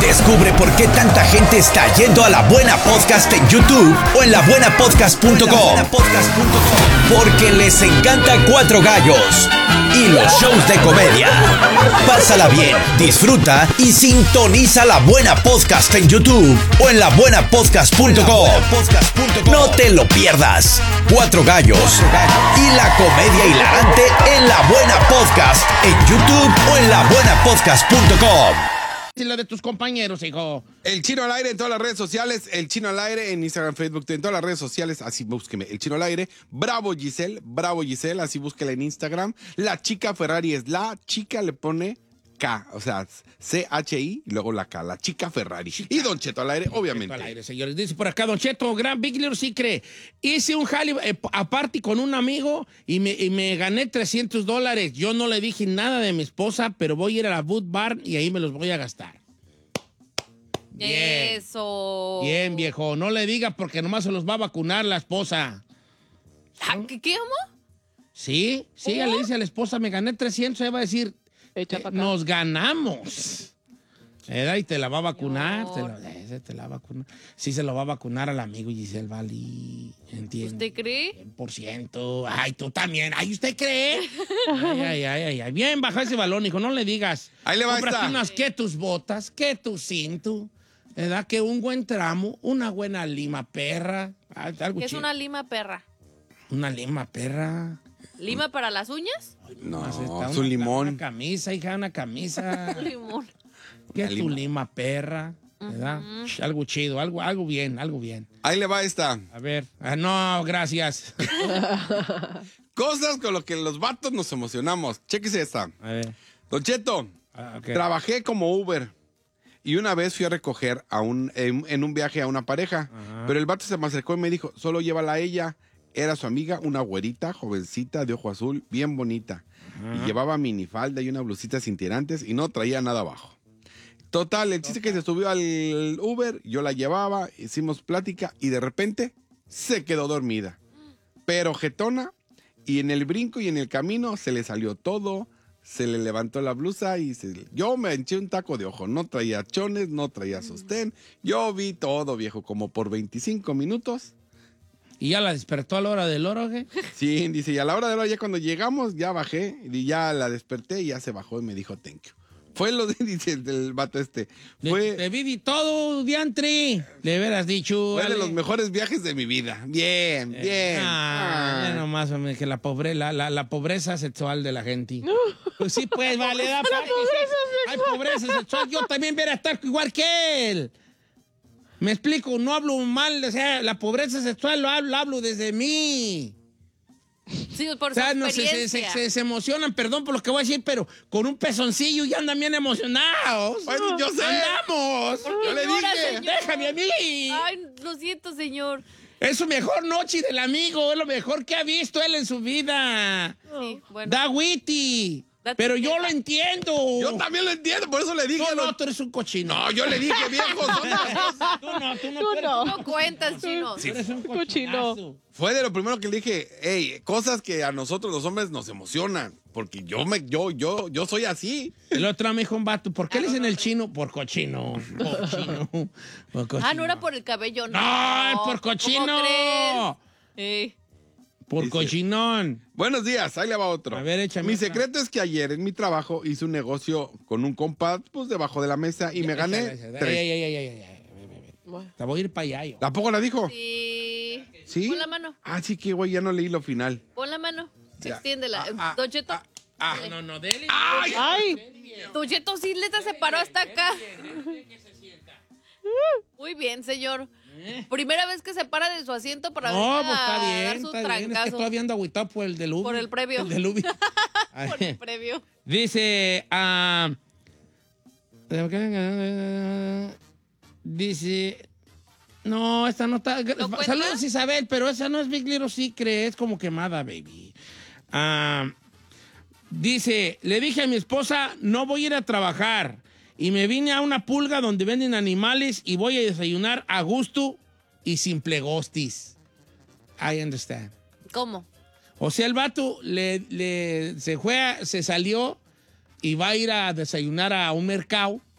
Descubre por qué tanta gente está yendo a La Buena Podcast en YouTube o en labuenapodcast.com. Porque les encanta Cuatro Gallos y los shows de comedia. Pásala bien, disfruta y sintoniza La Buena Podcast en YouTube o en labuenapodcast.com. No te lo pierdas. Cuatro Gallos y la comedia hilarante en La Buena Podcast en YouTube o en labuenapodcast.com. Y la de tus compañeros, hijo. El Chino al Aire en todas las redes sociales. El Chino al Aire en Instagram, Facebook, en todas las redes sociales. Así búsqueme. El Chino al Aire. Bravo Giselle. Así búsquela en Instagram. La Chica Ferrari es la chica, le pone K. O sea, C-H-I y luego la K. La Chica Ferrari. Y Don Cheto al Aire, obviamente. Al aire, señores. Dice por acá, Don Cheto, gran Big Little Secret. Hice un jale aparte con un amigo y me gané $300. Yo no le dije nada de mi esposa, pero voy a ir a la Boot Barn y ahí me los voy a gastar. Bien. Eso. Bien, viejo. No le diga porque nomás se los va a vacunar la esposa. ¿Qué, amor? Sí, ella le dice a la esposa, me gané 300, ella va a decir, nos ganamos. Y te la va a vacunar, te la va a vacunar. Sí, se lo va a vacunar al amigo Giselle Valí, ¿entiende? ¿Usted cree? 100%. Ay, tú también. Ay, ¿usted cree? Ay. Bien, baja ese balón, hijo, no le digas. Ahí le va Cómprate esta. unas que tus botas, que tu cinto, ¿verdad? Que un buen tramo, una buena lima perra. Algo ¿Qué es chido. una lima perra? Una lima perra. ¿Lima para las uñas? No, Está es un limón. Una camisa, hija, una camisa. Un limón. ¿Qué es Una tu lima. lima perra? ¿Verdad? Algo chido, algo bien. Ahí le va esta. A ver. No, gracias. Cosas con lo que los vatos nos emocionamos. Chéquese esta. A ver. Don Cheto, Ok. trabajé como Uber. Y una vez fui a recoger en un viaje a una pareja. Pero el vato se me acercó y me dijo, solo llévala a ella. Era su amiga, una güerita, jovencita, de ojo azul, bien bonita. Y llevaba minifalda y una blusita sin tirantes y no traía nada abajo. Total, el chiste que se subió al Uber, yo la llevaba, hicimos plática y de repente se quedó dormida. Pero jetona, y en el brinco y en el camino se le salió todo, se le levantó la blusa y yo me eché un taco de ojo. No traía chones, no traía sostén. Yo vi todo, viejo, como por 25 minutos. ¿Y ya la despertó a la hora del oro, qué? Sí, dice, y a la hora de la ya cuando llegamos, ya bajé, y ya la desperté y ya se bajó y me dijo thank you. Fue lo de, dice el vato este. Te vi todo, diantri. Le hubieras dicho. Fue de vale. los mejores viajes de mi vida. Bien. Ya nomás, hombre, que la pobreza sexual de la gente. Pues sí, pues, vale, da para que hay pobreza sexual. Yo también voy a estar igual que él. Me explico, no hablo mal, o sea, la pobreza sexual lo hablo desde mí. Sí, por O sea, su no, experiencia. se emocionan, perdón por lo que voy a decir, pero con un pezoncillo ya andan bien emocionados. Bueno, yo sé. ¡Andamos! Yo le Llora, dije. señor. ¡Déjame a mí! Ay, lo siento, señor. Es su mejor noche del amigo, es lo mejor que ha visto él en su vida. Sí, bueno. Da witty. Da Pero yo tristeza. lo entiendo. Yo también lo entiendo, por eso le dije. No, tú eres un cochino. No, yo le dije, viejo. Tú no. No cuentas, chino. Tú eres un Cochino. cochinazo. Fue de lo primero que le dije, hey, cosas que a nosotros los hombres nos emocionan. Porque yo soy así. El otro me dijo un vato, ¿por qué le dicen el chino? Por cochino. Por cochino. Ah, no era por el cabello, no. No, es por ¿Cómo cochino. crees? Por Dice- cochinón. Buenos días, ahí le va otro. A ver, échame Mi otra. secreto es que ayer en mi trabajo hice un negocio con un compa, pues debajo de la mesa y me gané Échala. 3. Ay. Te voy a ir para allá yo. ¿Tampoco la dijo? Sí. ¿Sí? Pon la mano. Ah, sí que güey, ya no leí lo final. Pon la mano. Ya. Extiéndela. Don Cheto. No, dele. Ay, Don Cheto sí le se paró hasta acá. Muy bien, señor. Primera vez que se para de su asiento para No, venir pues está a bien, dar su está bien. Es que trancazo. todavía ando agüitado por el diluvio. Por el previo. El diluvio. Por el previo. Dice, dice, no, esta no está. ¿No cuenta? Saludos, Isabel, pero esa no es Big Little Secret, es como quemada, baby. Dice, le dije a mi esposa, no voy a ir a trabajar. Y me vine a una pulga donde venden animales y voy a desayunar a gusto y sin plegostis. I understand. ¿Cómo? O sea, el vato se salió y va a ir a desayunar a un mercado